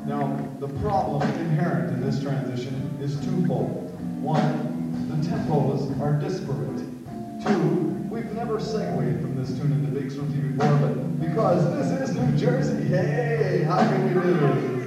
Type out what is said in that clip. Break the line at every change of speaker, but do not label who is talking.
Now, the problem inherent in this transition is twofold. One, the tempos are disparate. Two, we've never segued from this tune into Big Swifty before, but because this is New Jersey, hey, how can we do?